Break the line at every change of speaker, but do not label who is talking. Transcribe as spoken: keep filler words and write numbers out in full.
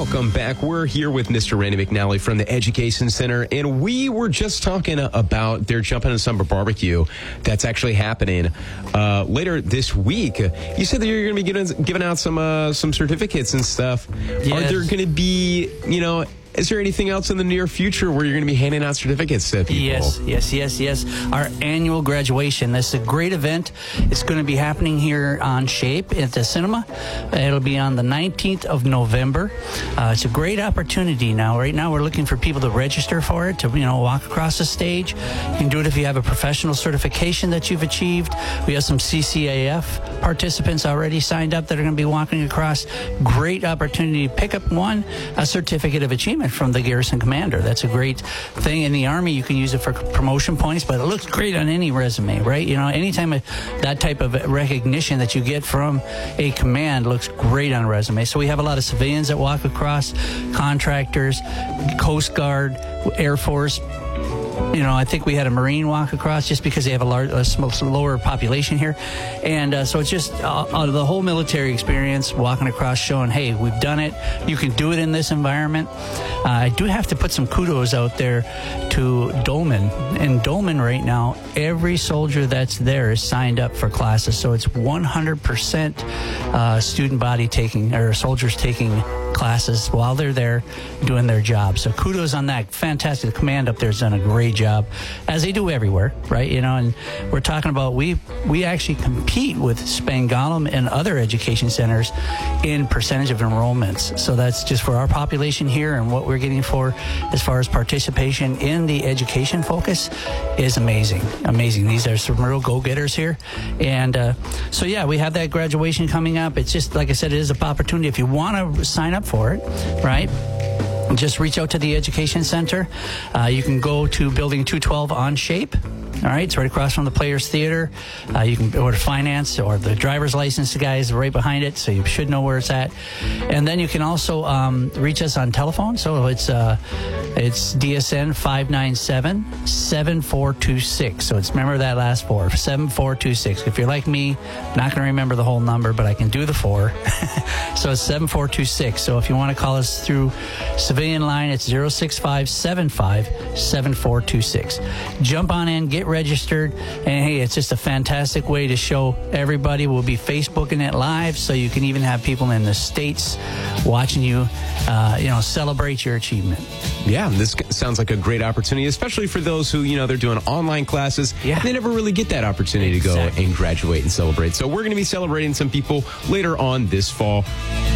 Welcome back. We're here with Mister Randy McNally from the Education Center, and we were just talking about their Jumping in Summer barbecue that's actually happening uh, later this week. You said that you're going to be giving, giving out some uh, some certificates and stuff.
Yes.
Are there going to be, you know, is there anything else in the near future where you're going to be handing out certificates to people?
Yes, yes, yes, yes. Our annual graduation. This is a great event. It's going to be happening here on Shape at the cinema. It'll be on the nineteenth of November. Uh, it's a great opportunity now. Right now, we're looking for people to register for it, to, you know, walk across the stage. You can do it if you have a professional certification that you've achieved. We have some C C A F participants already signed up that are going to be walking across. Great opportunity to pick up one, a certificate of achievement from the Garrison Commander. That's a great thing. In the Army, you can use it for promotion points, but it looks great on any resume, right? You know, anytime that type of recognition that you get from a command looks great on a resume. So we have a lot of civilians that walk across, contractors, Coast Guard, Air Force. You know, I think we had a Marine walk across just because they have a, large, a lower population here. And uh, so it's just uh, uh, the whole military experience walking across showing, hey, we've done it. You can do it in this environment. Uh, I do have to put some kudos out there to Dolman. In Dolman right now, every soldier that's there is signed up for classes. So it's one hundred percent uh, student body taking, or soldiers taking classes while they're there doing their job. So kudos on that. Fantastic. The command up there has done a great job, as they do everywhere, right? You know, and we're talking about, we we actually compete with Spangdahlem and other education centers in percentage of enrollments. So that's just for our population here, and what we're getting for as far as participation in the education focus is amazing. Amazing. These are some real go-getters here. And uh, so, yeah, we have that graduation coming up. It's just, like I said, it is an opportunity. If you want to sign up for it, right? Just reach out to the Education Center. Uh, you can go to Building two twelve on Shape. All right, it's right across from the Players Theater. Uh, you can order finance, or the driver's license guy is right behind it, so you should know where it's at. And then you can also um, reach us on telephone. So it's uh, it's D S N five nine seven, seven four two six. So it's, remember that last four, seven four two six. If you're like me, I'm not going to remember the whole number, but I can do the four. So it's seven four two six. So if you want to call us through civilian line, it's zero six five seven five, seven four two six. Jump on in, get registered, and hey, it's just a fantastic way to show everybody. We'll be Facebooking it live, so you can even have people in the States watching you, uh, you know, celebrate your achievement.
Yeah, this sounds like a great opportunity, especially for those who, you know, they're doing online classes.
Yeah.
They never really get that opportunity
Exactly.
to go and graduate and celebrate. So we're going to be celebrating some people later on this fall.